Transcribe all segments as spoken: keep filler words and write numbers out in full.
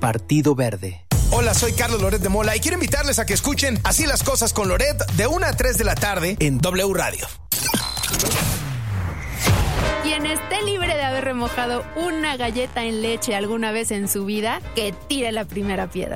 Partido Verde. Hola, soy Carlos Loret de Mola y quiero invitarles a que escuchen Así las cosas con Loret de una a tres de la tarde en W Radio. Quien esté libre de haber remojado una galleta en leche alguna vez en su vida, que tire la primera piedra.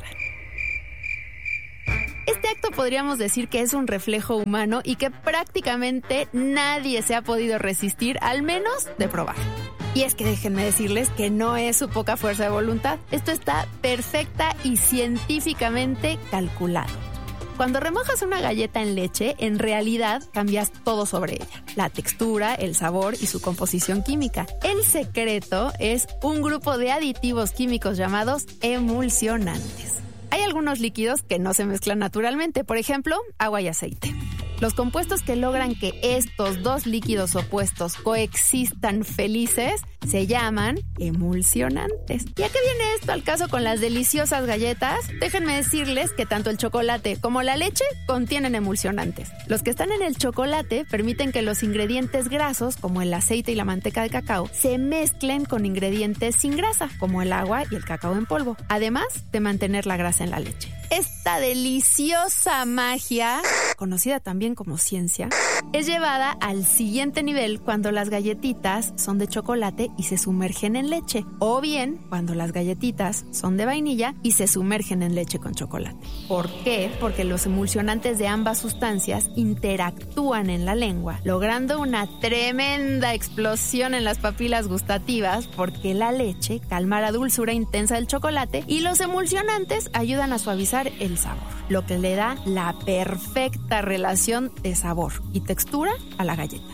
Este acto podríamos decir que es un reflejo humano y que prácticamente nadie se ha podido resistir, al menos de probar. Y es que déjenme decirles que no es su poca fuerza de voluntad. Esto está perfecta y científicamente calculado. Cuando remojas una galleta en leche, en realidad cambias todo sobre ella. La textura, el sabor y su composición química. El secreto es un grupo de aditivos químicos llamados emulsionantes. Hay algunos líquidos que no se mezclan naturalmente, por ejemplo, agua y aceite. Los compuestos que logran que estos dos líquidos opuestos coexistan felices se llaman emulsionantes. ¿Y a qué viene esto al caso con las deliciosas galletas? Déjenme decirles que tanto el chocolate como la leche contienen emulsionantes. Los que están en el chocolate permiten que los ingredientes grasos, como el aceite y la manteca de cacao, se mezclen con ingredientes sin grasa, como el agua y el cacao en polvo, además de mantener la grasa en la leche. Esta deliciosa magia, conocida también como ciencia, es llevada al siguiente nivel cuando las galletitas son de chocolate y se sumergen en leche, o bien cuando las galletitas son de vainilla y se sumergen en leche con chocolate. ¿Por qué? Porque los emulsionantes de ambas sustancias interactúan en la lengua, logrando una tremenda explosión en las papilas gustativas, porque la leche calma la dulzura intensa del chocolate y los emulsionantes ayudan a suavizar el sabor, lo que le da la perfecta relación de sabor y textura a la galleta.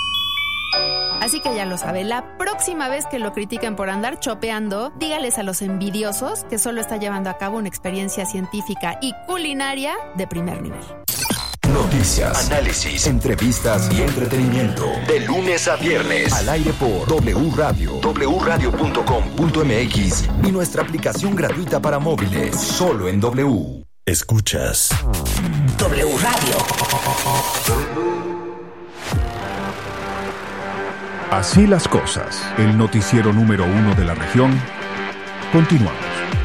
Así que ya lo sabe, la próxima vez que lo critiquen por andar chopeando, dígales a los envidiosos que solo está llevando a cabo una experiencia científica y culinaria de primer nivel. Noticias, análisis, entrevistas y entretenimiento. De lunes a viernes. Al aire por W Radio, w radio punto com punto m x y nuestra aplicación gratuita para móviles. Solo en W. Escuchas W Radio. Así las cosas. El noticiero número uno de la región. Continuamos.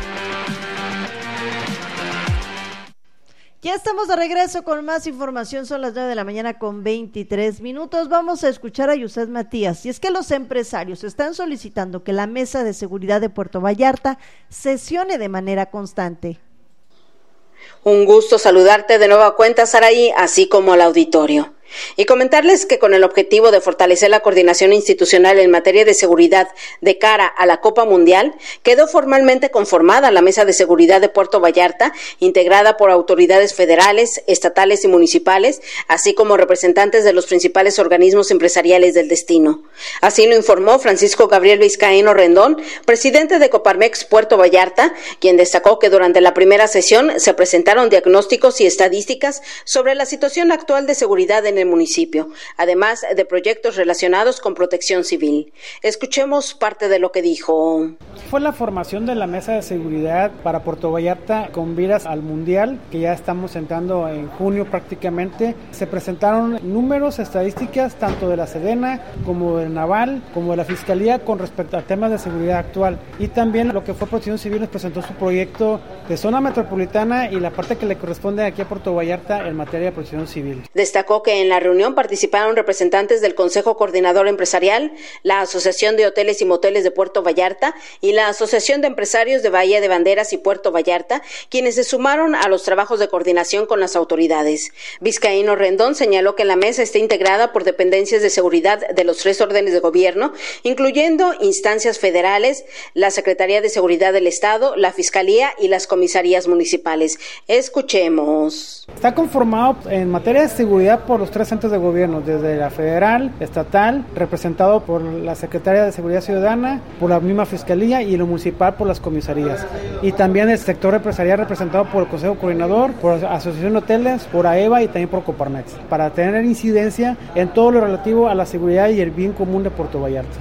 Ya estamos de regreso con más información, son las nueve de la mañana con veintitrés minutos. Vamos a escuchar a Yuset Matías. Y es que los empresarios están solicitando que la Mesa de Seguridad de Puerto Vallarta sesione de manera constante. Un gusto saludarte de nueva cuenta, Saraí, así como al auditorio. Y comentarles que con el objetivo de fortalecer la coordinación institucional en materia de seguridad de cara a la Copa Mundial, quedó formalmente conformada la Mesa de Seguridad de Puerto Vallarta, integrada por autoridades federales, estatales y municipales, así como representantes de los principales organismos empresariales del destino. Así lo informó Francisco Gabriel Vizcaíno Rendón, presidente de Coparmex Puerto Vallarta, quien destacó que durante la primera sesión se presentaron diagnósticos y estadísticas sobre la situación actual de seguridad en el municipio, además de proyectos relacionados con protección civil. Escuchemos parte de lo que dijo. Fue la formación de la Mesa de Seguridad para Puerto Vallarta con miras al Mundial, que ya estamos entrando en junio prácticamente. Se presentaron números, estadísticas, tanto de la Sedena como del Naval, como de la Fiscalía con respecto a temas de seguridad actual. Y también lo que fue Protección Civil nos presentó su proyecto de zona metropolitana y la parte que le corresponde aquí a Puerto Vallarta en materia de protección civil. Destacó que en En la reunión participaron representantes del Consejo Coordinador Empresarial, la Asociación de Hoteles y Moteles de Puerto Vallarta y la Asociación de Empresarios de Bahía de Banderas y Puerto Vallarta, quienes se sumaron a los trabajos de coordinación con las autoridades. Vizcaíno Rendón señaló que la mesa está integrada por dependencias de seguridad de los tres órdenes de gobierno, incluyendo instancias federales, la Secretaría de Seguridad del Estado, la Fiscalía y las comisarías municipales. Escuchemos. Está conformado en materia de seguridad por los tres entes de gobierno, desde la federal, estatal, representado por la Secretaría de Seguridad Ciudadana, por la misma Fiscalía y lo municipal por las comisarías. Y también el sector empresarial representado por el Consejo Coordinador, por la Asociación de Hoteles, por AEVA y también por Coparmex, para tener incidencia en todo lo relativo a la seguridad y el bien común de Puerto Vallarta.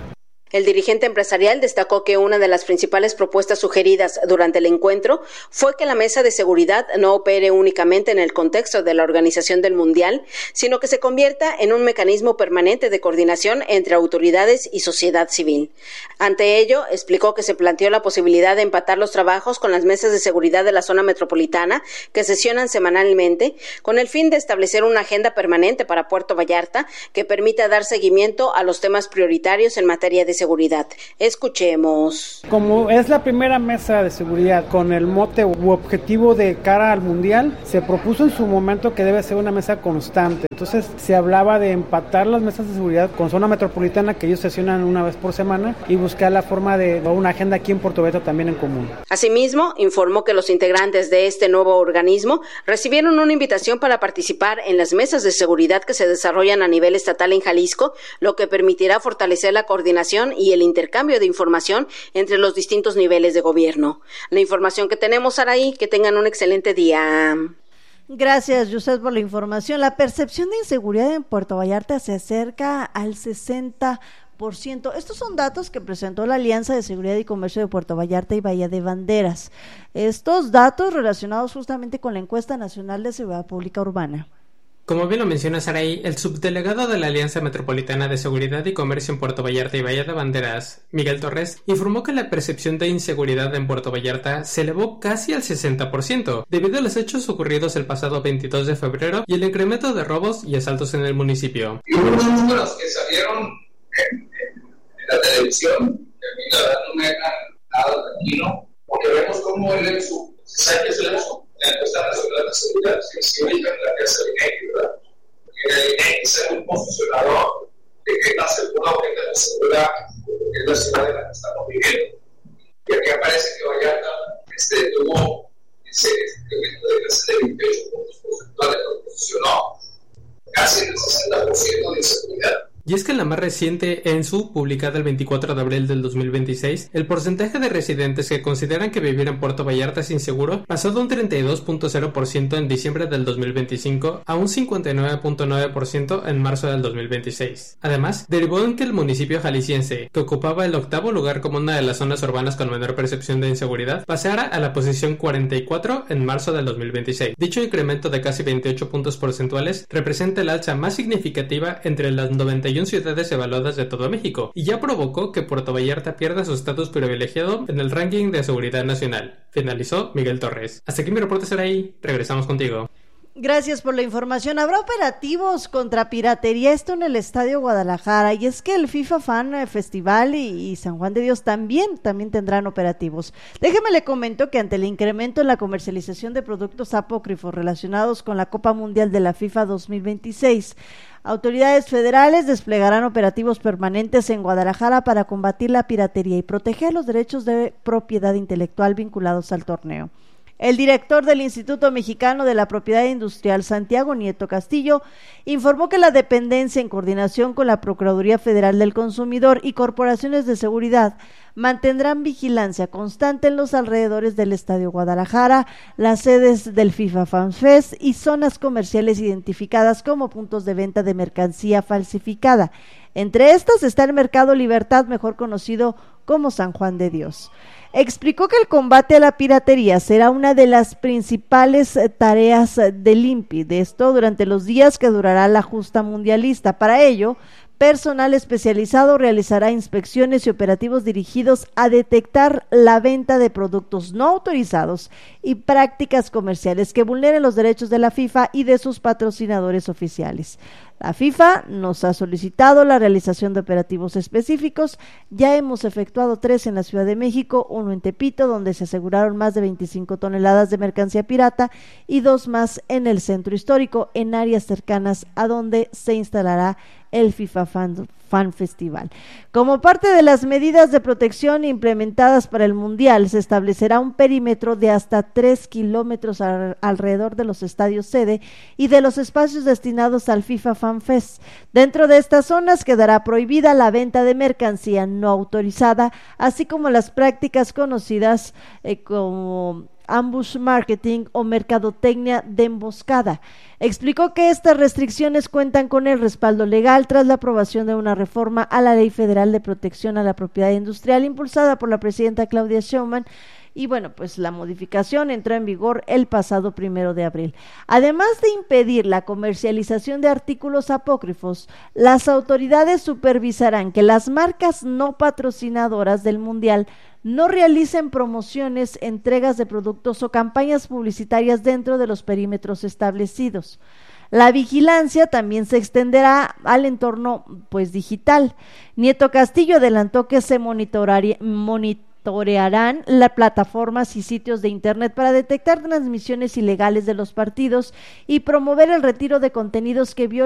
El dirigente empresarial destacó que una de las principales propuestas sugeridas durante el encuentro fue que la mesa de seguridad no opere únicamente en el contexto de la organización del Mundial, sino que se convierta en un mecanismo permanente de coordinación entre autoridades y sociedad civil. Ante ello, explicó que se planteó la posibilidad de empatar los trabajos con las mesas de seguridad de la zona metropolitana, que sesionan semanalmente, con el fin de establecer una agenda permanente para Puerto Vallarta que permita dar seguimiento a los temas prioritarios en materia de seguridad. Escuchemos. Como es la primera mesa de seguridad con el mote u objetivo de cara al Mundial, se propuso en su momento que debe ser una mesa constante. Entonces se hablaba de empatar las mesas de seguridad con zona metropolitana, que ellos sesionan una vez por semana, y buscar la forma de una agenda aquí en Puerto Vallarta también en común. Asimismo, informó que los integrantes de este nuevo organismo recibieron una invitación para participar en las mesas de seguridad que se desarrollan a nivel estatal en Jalisco, lo que permitirá fortalecer la coordinación y el intercambio de información entre los distintos niveles de gobierno. La información que tenemos, Saraí, que tengan un excelente día. Gracias, Yusef, por la información. La percepción de inseguridad en Puerto Vallarta se acerca al sesenta por ciento. Estos son datos que presentó la Alianza de Seguridad y Comercio de Puerto Vallarta y Bahía de Banderas. Estos datos relacionados justamente con la encuesta nacional de seguridad pública urbana. Como bien lo menciona Saraí, el subdelegado de la Alianza Metropolitana de Seguridad y Comercio en Puerto Vallarta y Bahía de Banderas, Miguel Torres, informó que la percepción de inseguridad en Puerto Vallarta se elevó casi al sesenta por ciento, debido a los hechos ocurridos el pasado veintidós de febrero y el incremento de robos y asaltos en el municipio. Y unos números que salieron en, en, en la televisión, que a mí la verdad no me dejan nada tranquilo, porque vemos cómo el EPSU, ¿sabe qué es el EPSU? La encuesta nacional de seguridad, si se ubican en la que hace el INEGI, ¿verdad? Porque el INEGI es un posicionador de qué tan segura o qué tan segura es la ciudad en la que estamos viviendo. Y aquí aparece que Vallarta este, tuvo ese incremento de casi de veintiocho puntos porcentuales, lo posicionó casi en el sesenta por ciento de inseguridad. Y es que en la más reciente ENSU, publicada el veinticuatro de abril del dos mil veintiséis, el porcentaje de residentes que consideran que vivir en Puerto Vallarta es inseguro pasó de un treinta y dos punto cero por ciento en diciembre del dos mil veinticinco a un cincuenta y nueve punto nueve por ciento en marzo del dos mil veintiséis. Además, derivó en que el municipio jalisciense, que ocupaba el octavo lugar como una de las zonas urbanas con menor percepción de inseguridad, pasara a la posición cuarenta y cuatro en marzo del dos mil veintiséis. Dicho incremento de casi veintiocho puntos porcentuales representa el alza más significativa entre las noventa y una ciudades evaluadas de todo México, y ya provocó que Puerto Vallarta pierda su estatus privilegiado en el ranking de seguridad nacional. Finalizó Miguel Torres. Hasta aquí mi reporte, Saraí. Regresamos contigo. Gracias por la información. Habrá operativos contra piratería, esto en el Estadio Guadalajara, y es que el FIFA Fan Festival y, y San Juan de Dios también, también tendrán operativos. Déjeme le comento que ante el incremento en la comercialización de productos apócrifos relacionados con la Copa Mundial de la FIFA dos mil veintiséis, autoridades federales desplegarán operativos permanentes en Guadalajara para combatir la piratería y proteger los derechos de propiedad intelectual vinculados al torneo. El director del Instituto Mexicano de la Propiedad Industrial, Santiago Nieto Castillo, informó que la dependencia, en coordinación con la Procuraduría Federal del Consumidor y corporaciones de seguridad, mantendrán vigilancia constante en los alrededores del Estadio Guadalajara, las sedes del FIFA Fan Fest y zonas comerciales identificadas como puntos de venta de mercancía falsificada. Entre estas está el Mercado Libertad, mejor conocido como San Juan de Dios. Explicó que el combate a la piratería será una de las principales tareas del I N P I, de esto durante los días que durará la justa mundialista. Para ello, personal especializado realizará inspecciones y operativos dirigidos a detectar la venta de productos no autorizados y prácticas comerciales que vulneren los derechos de la FIFA y de sus patrocinadores oficiales. La FIFA nos ha solicitado la realización de operativos específicos. Ya hemos efectuado tres en la Ciudad de México, uno en Tepito, donde se aseguraron más de veinticinco toneladas de mercancía pirata, y dos más en el centro histórico, en áreas cercanas a donde se instalará el FIFA Fan, Fan Festival. Como parte de las medidas de protección implementadas para el Mundial, se establecerá un perímetro de hasta tres kilómetros al, alrededor de los estadios sede y de los espacios destinados al FIFA Fan Fest. Dentro de estas zonas quedará prohibida la venta de mercancía no autorizada, así como las prácticas conocidas eh, como ambush marketing o mercadotecnia de emboscada. Explicó que estas restricciones cuentan con el respaldo legal tras la aprobación de una reforma a la Ley Federal de Protección a la Propiedad Industrial impulsada por la presidenta Claudia Sheinbaum. Y bueno, pues la modificación entró en vigor el pasado primero de abril. Además de impedir la comercialización de artículos apócrifos, las autoridades supervisarán que las marcas no patrocinadoras del Mundial no realicen promociones, entregas de productos o campañas publicitarias dentro de los perímetros establecidos. La vigilancia también se extenderá al entorno pues digital. Nieto Castillo adelantó que se monitoreará monitorearán las plataformas y sitios de internet para detectar transmisiones ilegales de los partidos y promover el retiro de contenidos que violen